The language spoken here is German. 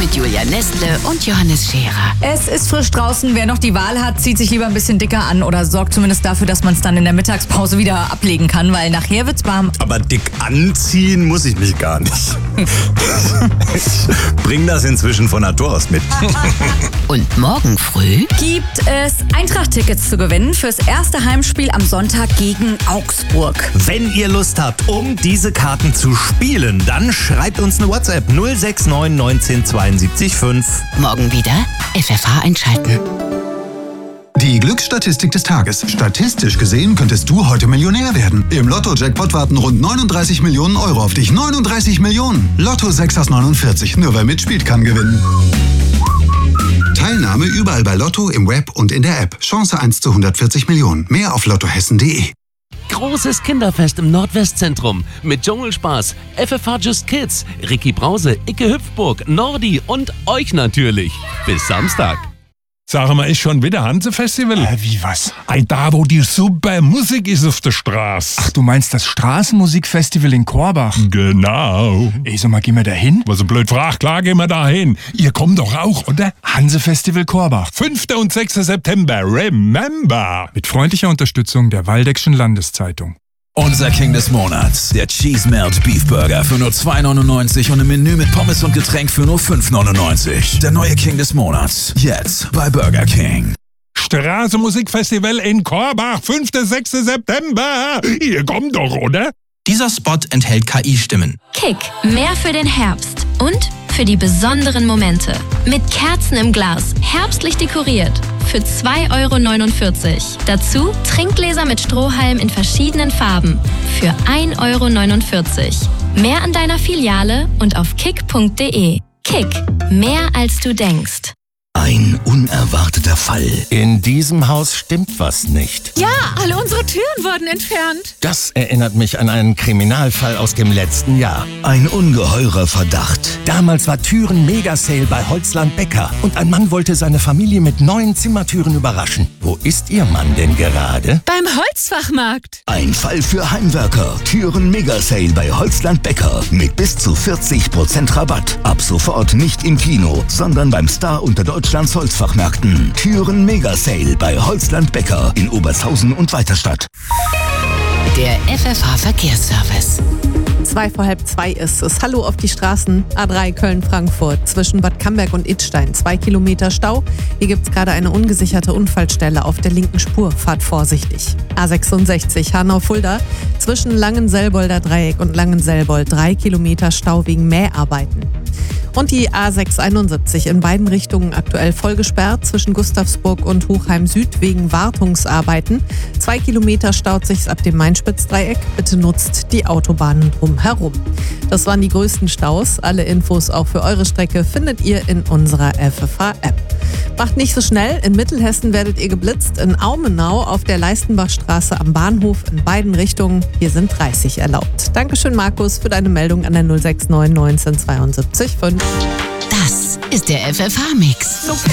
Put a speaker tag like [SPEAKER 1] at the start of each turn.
[SPEAKER 1] mit Julia Nestle und Johannes Scherer.
[SPEAKER 2] Es ist frisch draußen. Wer noch die Wahl hat, zieht sich lieber ein bisschen dicker an oder sorgt zumindest dafür, dass man es dann in der Mittagspause wieder ablegen kann, weil nachher wird's warm.
[SPEAKER 3] Aber dick anziehen muss ich mich gar nicht. Ich bring das inzwischen von Natur aus mit.
[SPEAKER 1] Und morgen früh
[SPEAKER 2] Gibt es Eintracht-Tickets zu gewinnen fürs erste Heimspiel am Sonntag gegen Augsburg.
[SPEAKER 3] Wenn ihr Lust habt, um diese Karten zu spielen, dann schreibt uns eine WhatsApp 069 19 72 5.
[SPEAKER 1] morgen wieder FFH einschalten.
[SPEAKER 4] Die Glücksstatistik des Tages. Statistisch gesehen könntest du heute Millionär werden. Im Lotto-Jackpot warten rund 39 Millionen Euro auf dich. 39 Millionen! Lotto 6 aus 49. Nur wer mitspielt, kann gewinnen. Teilnahme überall bei Lotto, im Web und in der App. Chance 1 zu 140 Millionen. Mehr auf lottohessen.de.
[SPEAKER 5] Großes Kinderfest im Nordwestzentrum mit Dschungelspaß, FFH Just Kids, Ricky Brause, Icke Hüpfburg, Nordi und euch natürlich. Bis Samstag.
[SPEAKER 6] Sag mal, ist schon wieder Hanse-Festival?
[SPEAKER 7] Wie was?
[SPEAKER 6] Da, wo die super Musik ist auf der Straße.
[SPEAKER 7] Ach, du meinst das Straßenmusikfestival in Korbach?
[SPEAKER 6] Genau.
[SPEAKER 7] Sag mal, gehen wir da hin?
[SPEAKER 6] Was ein blöd fragt, klar gehen wir da hin. Ihr kommt doch auch, oder?
[SPEAKER 7] Hanse-Festival Korbach.
[SPEAKER 6] 5. und 6. September, remember.
[SPEAKER 7] Mit freundlicher Unterstützung der Waldeckschen Landeszeitung.
[SPEAKER 8] Unser King des Monats, der Cheese Melt Beef Burger für nur 2,99 und im Menü mit Pommes und Getränk für nur 5,99. Der neue King des Monats, jetzt bei Burger King.
[SPEAKER 6] Straßenmusikfestival in Korbach, 5. 6. September. Ihr kommt doch, oder?
[SPEAKER 9] Dieser Spot enthält KI-Stimmen.
[SPEAKER 10] Kick, mehr für den Herbst und für die besonderen Momente. Mit Kerzen im Glas, herbstlich dekoriert. Für 2,49 €. Dazu Trinkgläser mit Strohhalm in verschiedenen Farben. Für 1,49 €. Mehr an deiner Filiale und auf kick.de. Kick, mehr als du denkst.
[SPEAKER 8] Ein unerwarteter Fall. In diesem Haus stimmt was nicht.
[SPEAKER 11] Ja, alle unsere Türen wurden entfernt.
[SPEAKER 8] Das erinnert mich an einen Kriminalfall aus dem letzten Jahr. Ein ungeheurer Verdacht. Damals war Türen-Mega-Sale bei Holzland Becker und ein Mann wollte seine Familie mit neuen Zimmertüren überraschen. Wo ist Ihr Mann denn gerade?
[SPEAKER 11] Beim Holzfachmarkt.
[SPEAKER 8] Ein Fall für Heimwerker. Türen-Mega-Sale bei Holzland Becker mit bis zu 40% Rabatt. Ab sofort nicht im Kino, sondern beim Star unter Deutschlands Holzfachmärkten. Türen-Mega-Sale bei Holzland Becker in Obershausen und Weiterstadt.
[SPEAKER 1] Der FFH Verkehrsservice.
[SPEAKER 12] 2:30 ist es. Hallo auf die Straßen. A3 Köln-Frankfurt zwischen Bad Camberg und Idstein. 2 Kilometer Stau. Hier gibt es gerade eine ungesicherte Unfallstelle auf der linken Spur. Fahrt vorsichtig. A66 Hanau-Fulda zwischen Langenselbolder Dreieck und Langenselbold. 3 Kilometer Stau wegen Mäharbeiten. Und die A671 in beiden Richtungen aktuell voll gesperrt zwischen Gustavsburg und Hochheim Süd wegen Wartungsarbeiten. 2 Kilometer staut sich's ab dem Main-Spitz-Dreieck. Bitte nutzt die Autobahnen drumherum. Das waren die größten Staus. Alle Infos auch für eure Strecke findet ihr in unserer FFH-App. Macht nicht so schnell. In Mittelhessen werdet ihr geblitzt. In Aumenau auf der Leistenbachstraße am Bahnhof in beiden Richtungen. Hier sind 30 erlaubt. Dankeschön, Markus, für deine Meldung an der 069 19 72 5.
[SPEAKER 1] Das ist der FFH-Mix.